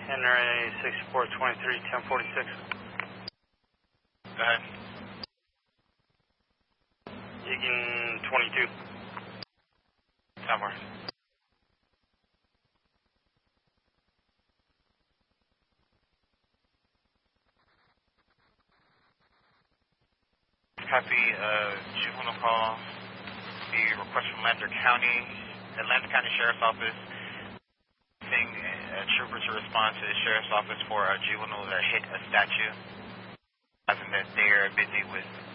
Henry 6423, 1046. Go ahead. Egan 22. Somewhere. Copy, juvenile call. The request from Atlanta County Sheriff's Office. Seeing a trooper to respond to the Sheriff's Office for a juvenile that hit a statue. That they are busy with